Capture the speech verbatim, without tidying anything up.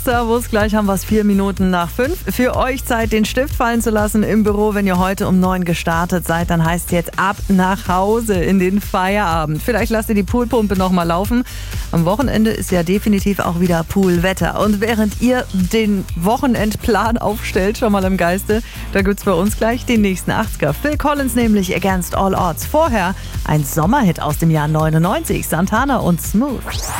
Servus, gleich haben wir es vier Minuten nach fünf. Für euch Zeit, den Stift fallen zu lassen im Büro. Wenn ihr heute um neun gestartet seid, dann heißt es jetzt ab nach Hause in den Feierabend. Vielleicht lasst ihr die Poolpumpe nochmal laufen. Am Wochenende ist ja definitiv auch wieder Poolwetter. Und während ihr den Wochenendplan aufstellt, schon mal im Geiste, da gibt's bei uns gleich den nächsten achtziger. Phil Collins nämlich Against All Odds. Vorher ein Sommerhit aus dem Jahr neunundneunzig, Santana und Smooth.